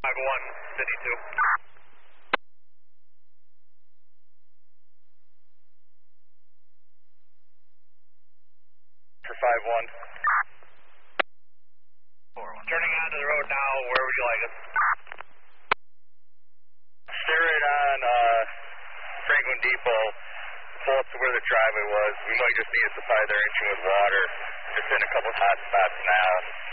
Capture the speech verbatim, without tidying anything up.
five one, City two. For five one. Turning onto the road now, where would you like us? Stay right on uh, Franklin Depot, pull up to where the driveway was. We might just need to supply their engine with water. Just in a couple hot spots now.